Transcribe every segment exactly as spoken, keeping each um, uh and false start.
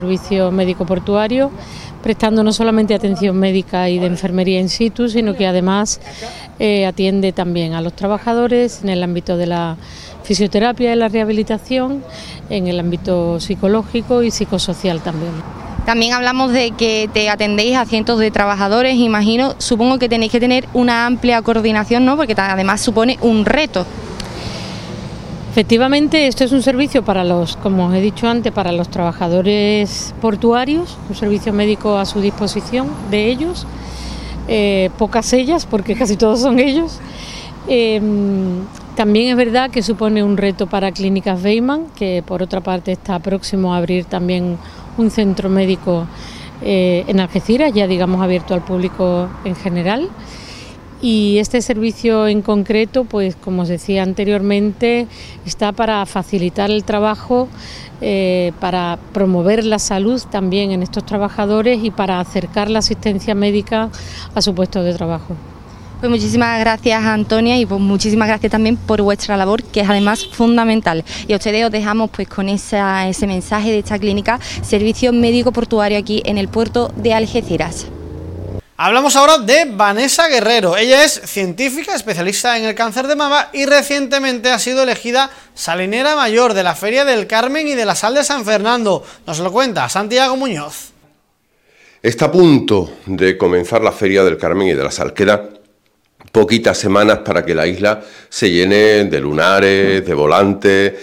Servicio médico portuario, prestando no solamente atención médica y de enfermería in situ, sino que además eh, atiende también a los trabajadores en el ámbito de la fisioterapia y la rehabilitación, en el ámbito psicológico y psicosocial también. También hablamos de que te atendéis a cientos de trabajadores, imagino, supongo que tenéis que tener una amplia coordinación, ¿no? Porque además supone un reto. Efectivamente, esto es un servicio para los, como os he dicho antes, para los trabajadores portuarios, un servicio médico a su disposición de ellos, eh, pocas ellas, porque casi todos son ellos. Eh, también es verdad que supone un reto para Clínicas Weimann, que por otra parte está próximo a abrir también un centro médico eh, en Algeciras, ya digamos abierto al público en general. Y este servicio en concreto, pues como os decía anteriormente, está para facilitar el trabajo, eh, para promover la salud también en estos trabajadores y para acercar la asistencia médica a su puesto de trabajo. Pues muchísimas gracias, Antonia, y pues muchísimas gracias también por vuestra labor, que es además fundamental. Y a ustedes os dejamos pues con esa, ese mensaje de esta clínica, Servicio Médico Portuario aquí en el puerto de Algeciras. Hablamos ahora de Vanessa Guerrero. Ella es científica, especialista en el cáncer de mama y recientemente ha sido elegida salinera mayor de la Feria del Carmen y de la Sal de San Fernando. Nos lo cuenta Santiago Muñoz. Está a punto de comenzar la Feria del Carmen y de la Sal. Queda poquitas semanas para que la isla se llene de lunares, de volantes,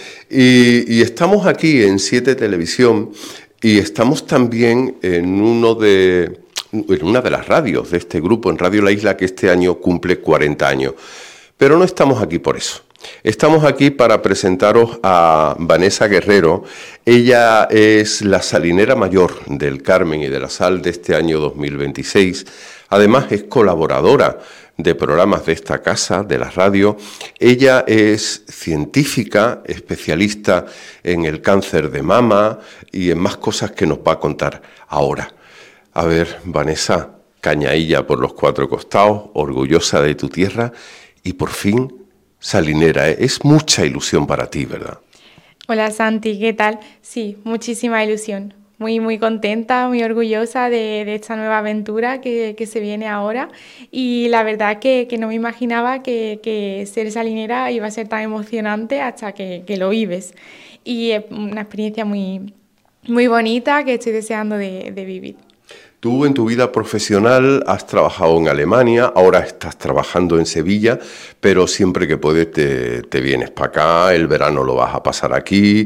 y, y estamos aquí en Siete Televisión y estamos también en uno de... en una de las radios de este grupo, en Radio La Isla, que este año cumple cuarenta años. Pero no estamos aquí por eso. Estamos aquí para presentaros a Vanessa Guerrero. Ella es la salinera mayor del Carmen y de la Sal de este año dos mil veintiséis. Además es colaboradora de programas de esta casa, de la radio. Ella es científica, especialista en el cáncer de mama y en más cosas que nos va a contar ahora. A ver, Vanessa, cañailla por los cuatro costados, orgullosa de tu tierra y por fin salinera. Es mucha ilusión para ti, ¿verdad? Hola Santi, ¿qué tal? Sí, muchísima ilusión. Muy, muy contenta, muy orgullosa de, de esta nueva aventura que, que se viene ahora. Y la verdad que, que no me imaginaba que, que ser salinera iba a ser tan emocionante hasta que, que lo vives. Y es una experiencia muy, muy bonita que estoy deseando de, de vivir. Tú en tu vida profesional has trabajado en Alemania, ahora estás trabajando en Sevilla, pero siempre que puedes te, te vienes para acá, el verano lo vas a pasar aquí.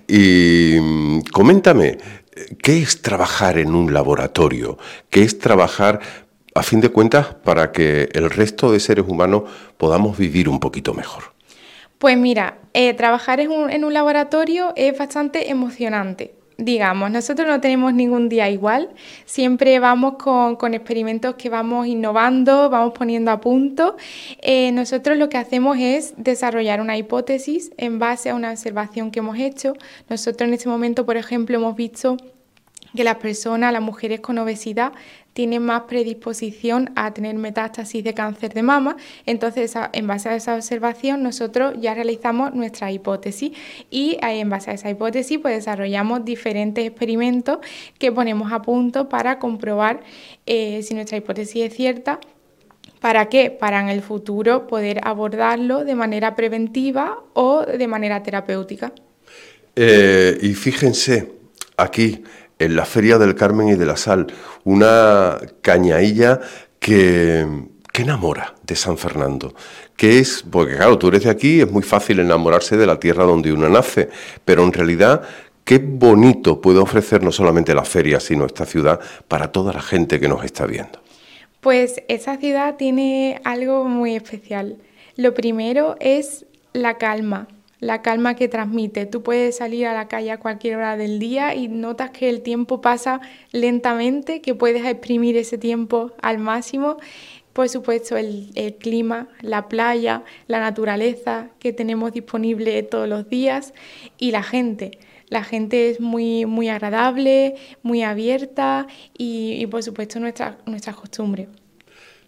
Y coméntame, ¿qué es trabajar en un laboratorio? ¿Qué es trabajar, a fin de cuentas, para que el resto de seres humanos podamos vivir un poquito mejor? Pues mira, eh, trabajar en un, en un laboratorio es bastante emocionante. Digamos, nosotros no tenemos ningún día igual, siempre vamos con, con experimentos que vamos innovando, vamos poniendo a punto. Eh, nosotros lo que hacemos es desarrollar una hipótesis en base a una observación que hemos hecho. Nosotros en este momento, por ejemplo, hemos visto que las personas, las mujeres con obesidad, tienen más predisposición a tener metástasis de cáncer de mama. Entonces, en base a esa observación, nosotros ya realizamos nuestra hipótesis y en base a esa hipótesis pues desarrollamos diferentes experimentos que ponemos a punto para comprobar eh, si nuestra hipótesis es cierta. ¿Para qué? Para en el futuro poder abordarlo de manera preventiva o de manera terapéutica. Eh, y fíjense, aquí en la Feria del Carmen y de la Sal, una cañailla que, que enamora de San Fernando, que es, porque claro, tú eres de aquí, es muy fácil enamorarse de la tierra donde uno nace, pero en realidad, qué bonito puede ofrecer no solamente la feria, sino esta ciudad para toda la gente que nos está viendo. Pues esa ciudad tiene algo muy especial. Lo primero es la calma. La calma que transmite. Tú puedes salir a la calle a cualquier hora del día y notas que el tiempo pasa lentamente, que puedes exprimir ese tiempo al máximo. Por supuesto, el, el clima, la playa, la naturaleza que tenemos disponible todos los días y la gente. La gente es muy, muy agradable, muy abierta y, y por supuesto, nuestra, nuestras costumbres.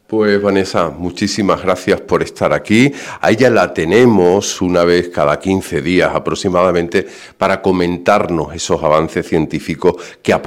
Pues Vanessa, muchísimas gracias por estar aquí. A ella la tenemos una vez cada quince días aproximadamente para comentarnos esos avances científicos que